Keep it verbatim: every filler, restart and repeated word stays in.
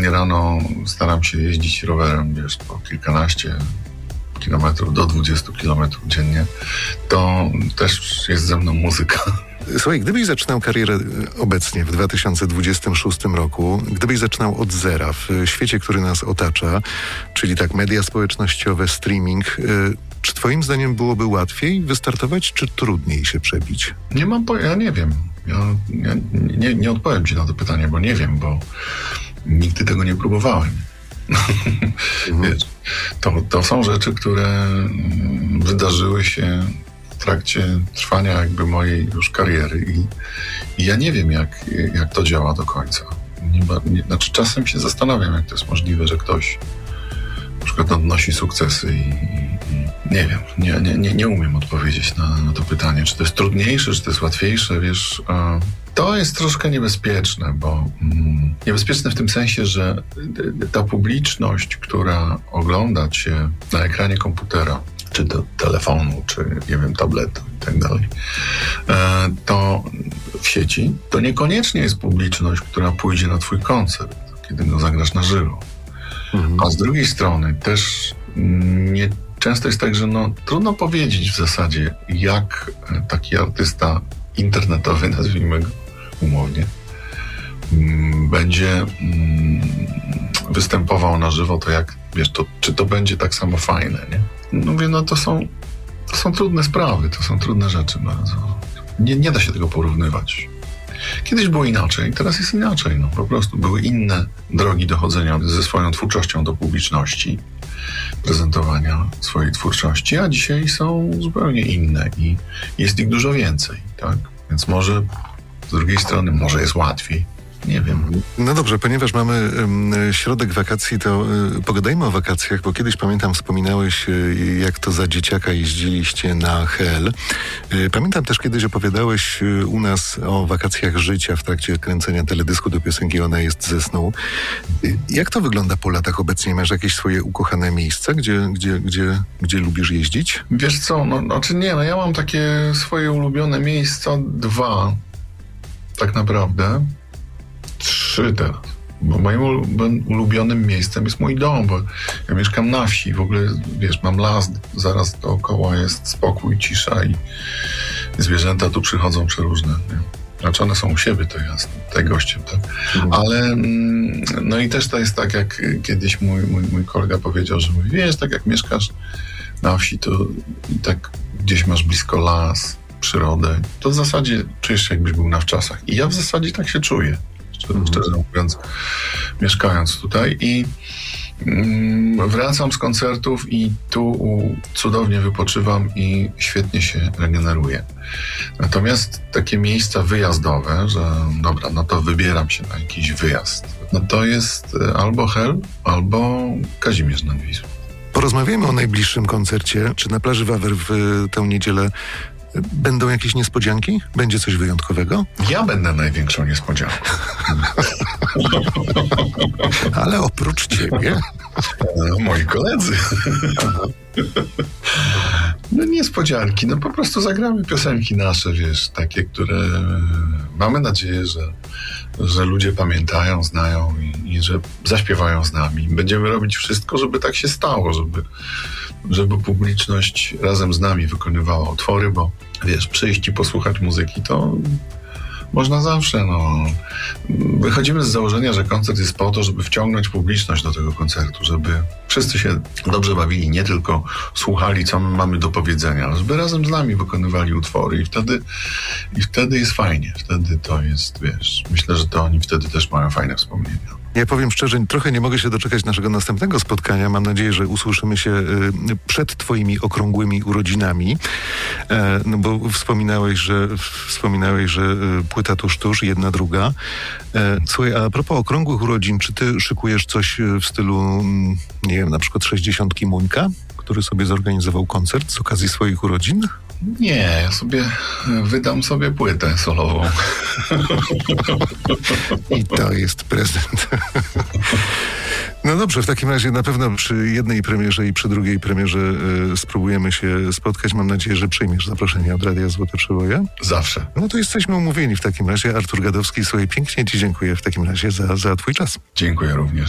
codziennie rano staram się jeździć rowerem, wiesz, po kilkanaście kilometrów do dwudziestu kilometrów dziennie, to też jest ze mną muzyka. Słuchaj, gdybyś zaczynał karierę obecnie w dwa tysiące dwudziestym szóstym roku, gdybyś zaczynał od zera w świecie, który nas otacza, czyli tak media społecznościowe, streaming, czy twoim zdaniem byłoby łatwiej wystartować, czy trudniej się przebić? Nie mam pojęcia, ja nie wiem. Ja, ja nie, nie odpowiem ci na to pytanie, bo nie wiem, bo nigdy tego nie próbowałem. Mhm. Wiesz, to, to są rzeczy, które wydarzyły się w trakcie trwania jakby mojej już kariery i, i ja nie wiem, jak, jak to działa do końca. Nie, nie, znaczy czasem się zastanawiam, jak to jest możliwe, że ktoś na przykład odnosi sukcesy i, i nie wiem, nie, nie, nie, nie umiem odpowiedzieć na, na to pytanie, czy to jest trudniejsze, czy to jest łatwiejsze, wiesz. A to jest troszkę niebezpieczne, bo mm, niebezpieczne w tym sensie, że ta publiczność, która ogląda cię na ekranie komputera, czy do telefonu, czy nie wiem, tabletu i tak dalej, to w sieci, to niekoniecznie jest publiczność, która pójdzie na twój koncert, kiedy go zagrasz na żywo. Mhm. A z drugiej strony też nie, często jest tak, że no, trudno powiedzieć w zasadzie, jak taki artysta internetowy, nazwijmy go umownie, będzie występował na żywo, to jak, wiesz, to, czy to będzie tak samo fajne, nie? No mówię, no to są, to są trudne sprawy, to są trudne rzeczy bardzo. Nie, nie da się tego porównywać. Kiedyś było inaczej, teraz jest inaczej, no po prostu były inne drogi dochodzenia ze swoją twórczością do publiczności, prezentowania swojej twórczości, a dzisiaj są zupełnie inne i jest ich dużo więcej, tak? Więc może z drugiej strony, może jest łatwiej. Nie wiem. No dobrze, ponieważ mamy um, środek wakacji, to y, pogadajmy o wakacjach, bo kiedyś pamiętam, wspominałeś, y, jak to za dzieciaka jeździliście na Hel. Y, pamiętam też kiedyś opowiadałeś y, u nas o wakacjach życia w trakcie kręcenia teledysku do piosenki Ona jest ze snu. Y, jak to wygląda po latach obecnie? Masz jakieś swoje ukochane miejsca, gdzie, gdzie, gdzie, gdzie lubisz jeździć? Wiesz co, no znaczy nie, no ja mam takie swoje ulubione miejsca, dwa tak naprawdę. Trzy teraz. Bo moim ulubionym miejscem jest mój dom, bo ja mieszkam na wsi. W ogóle, wiesz, mam las, zaraz dookoła jest spokój, cisza i zwierzęta tu przychodzą przeróżne. Nie? Znaczy one są u siebie, to jasne, te goście, tak? Mhm. Ale no i też to jest tak, jak kiedyś mój, mój, mój kolega powiedział, że mówi, wiesz, tak jak mieszkasz na wsi, to i tak gdzieś masz blisko las, przyrodę, to w zasadzie czujesz się, jakbyś był na wczasach. I ja w zasadzie tak się czuję. Szczerze mówiąc, mieszkając tutaj i mm, wracam z koncertów i tu cudownie wypoczywam i świetnie się regeneruję. Natomiast takie miejsca wyjazdowe, że dobra, no to wybieram się na jakiś wyjazd, no to jest albo Hel, albo Kazimierz nad Wisłą. Porozmawiajmy o najbliższym koncercie. Czy na plaży Wawer w tę niedzielę będą jakieś niespodzianki? Będzie coś wyjątkowego? Ja będę największą niespodzianką. Ale oprócz ciebie? No, moi koledzy. No niespodzianki, no po prostu zagramy piosenki nasze, wiesz, takie, które mamy nadzieję, że, że ludzie pamiętają, znają i, i że zaśpiewają z nami. Będziemy robić wszystko, żeby tak się stało, żeby, żeby publiczność razem z nami wykonywała utwory, bo wiesz, przyjść i posłuchać muzyki to można zawsze, no. Wychodzimy z założenia, że koncert jest po to, żeby wciągnąć publiczność do tego koncertu, żeby wszyscy się dobrze bawili, nie tylko słuchali, co mamy do powiedzenia, ale żeby razem z nami wykonywali utwory i wtedy, i wtedy jest fajnie. Wtedy to jest, wiesz, myślę, że to oni wtedy też mają fajne wspomnienia. Ja powiem szczerze, trochę nie mogę się doczekać naszego następnego spotkania. Mam nadzieję, że usłyszymy się przed twoimi okrągłymi urodzinami. No bo wspominałeś, że wspominałeś, że płyta tuż, tuż, jedna, druga. Słuchaj, a propos okrągłych urodzin, czy ty szykujesz coś w stylu, nie wiem, na przykład sześćdziesiątki Muńka, który sobie zorganizował koncert z okazji swoich urodzin? Nie, ja sobie wydam sobie płytę solową. I to jest prezent. No dobrze, w takim razie na pewno przy jednej premierze i przy drugiej premierze y, spróbujemy się spotkać. Mam nadzieję, że przyjmiesz zaproszenie od Radia Złote Przeboje. Zawsze. No to jesteśmy umówieni w takim razie. Artur Gadowski, słuchaj, pięknie ci dziękuję w takim razie za, za twój czas. Dziękuję również.